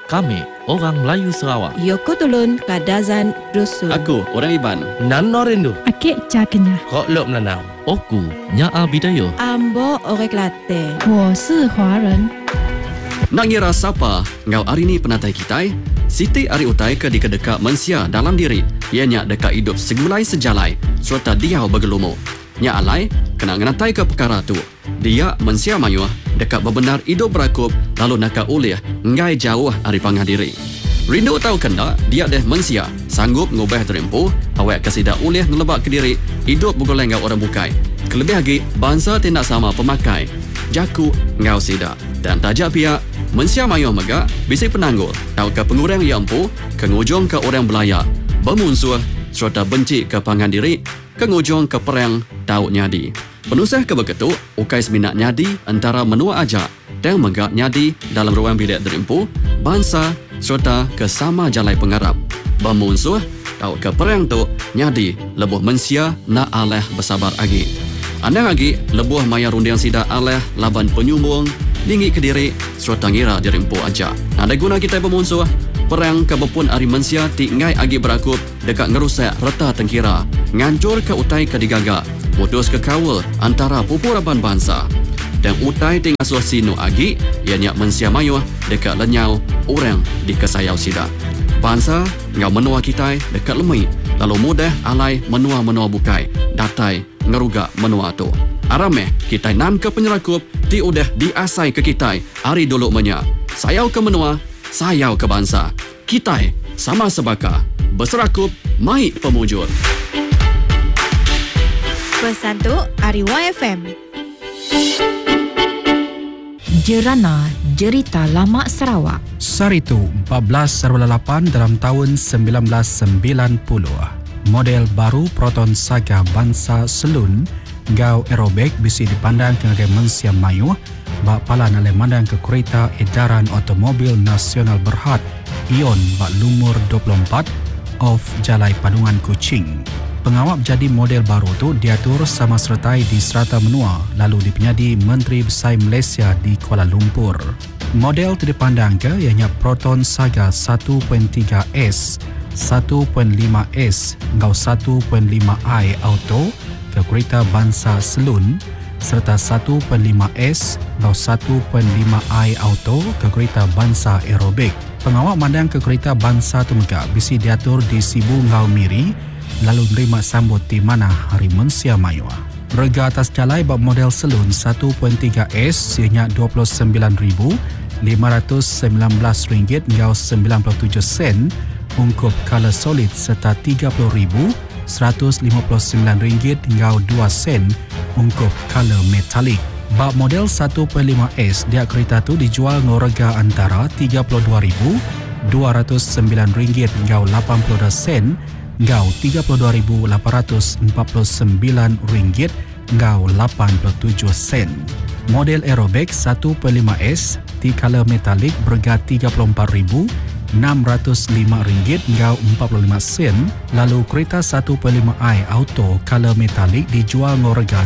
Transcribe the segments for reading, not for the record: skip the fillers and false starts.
Kami, orang Melayu Sarawak. Yoko Tulun Kadazan Dusun. Aku, orang Iban. Nan Norindu. Akik Cakenya. Kok Lok Melanau. Oku, Nyaa Bidayo. Ambo Orek Latte. 我是华人。 Nak ngira siapa ngau hari ni penatai kita? Siti ari utai ke di kedeka mensia dalam diri. Ianya dekat hidup segulai sejalai serta dia bergelumo. Nya alai kena ngenatai ke perkara tu. Dia mensia mayuh dekat bebenar hidup berakup lalu nak ulih ngai jauh ari pangah diri. Rindu tahu kena dia deh mensia sanggup ngubah terempuh awak kasida ulih ngelebak ke diri hidup bergoleng ngau orang bukai. Kelebih lagi bangsa tindak sama pemakai. Jaku ngau sida dan tajak pihak mensia mayuh megak bisi penanggul tahu ke pengurang yang empu ke ngujung ke orang belayak bermusuh serta benci ke pangan diri ke ngujung ke perang tahu nyadi penusah ke begitu ukai seminat nyadi antara menua aja dan megak nyadi dalam ruang bilik derimpu bangsa serta ke sama jalai pengarap bermusuh tahu ke perang tu nyadi lebuh mensia nak aleh bersabar lagi anda lagi lebuh maya rundiang sida aleh laban penyumbung lingi ke diri serta ngira dirimpu aja. Ada guna kita bermusuh perang ke bepun ari mensia ti ngai agi berakup dekat ngerusak reta tengkira ngancur ke utai ke digaga putus ke kawal antara pupuraban bangsa dan utai ting asuh sinu agi ianya mensia mayuh dekat lenyau orang di kesayau sida. Bangsa ngau menua kita dekat lemai lalu mudah alai menua-menua bukai datai ngeruga menua tu. Arameh kita nan ke penyerakup ti udah diasai ke kita hari dulu menya. Sayau ke menua, sayau ke bangsa. Kita sama sebaka berserakup mai pemujur. Pesan tu Ari YFM. Jerana Jerita Lama Sarawak. Saritu 14/8 dalam tahun 1990. Model baru Proton Saga Bangsa Selun Gau aerobik bisi dipandang ke mensia mayuh bak palan oleh mandang ke kereta edaran automobil nasional berhad Ion bak lumur 24 off Jalai Padungan Kuching. Pengawap jadi model baru tu diatur sama sertai di Serata Menua lalu dipenyadi Menteri Besar Malaysia di Kuala Lumpur. Model tu dipandang ke ianya Proton Saga 1.3S, 1.5S, Gau 1.5i Auto ke kereta Bangsa Selun serta 1.5S atau 1.5i Auto ke kereta Bangsa Aerobik. Pengawal mandang ke kereta Bangsa tu megak bisi diatur di Sibu Ngau Miri lalu nerima sambut di mana hari mensia mayuh. Rega atas jalai bab model Selun 1.3S ianya RM29,519.97 ungkup color solid serta RM30,159.2 ungkup color metalik. Bab model 1.5S dia kereta tu dijual ngorega antara RM32,209.82 ngau RM33,849.87. Model aerobik 1.5S di color metalik berharga RM36,05.45 lalu kereta 1.5i Auto color metalik dijual ngorega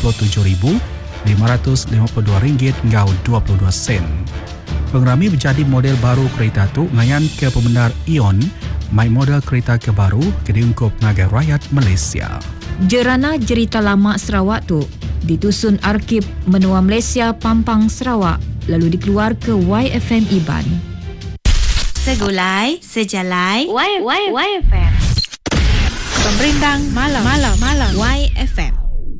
RM35,552.22. Pengerami menjadi model baru kereta tu ngayan ke pembenar Ion mai model kereta kebaru ke diungkup Naga Rakyat Malaysia. Jerana Jerita Lama Sarawak tu ditusun Arkib Menua Malaysia Pampang Sarawak lalu dikeluar ke YFM Iban. Segulai, sejalai, YFM. Pemberindang malam YFM.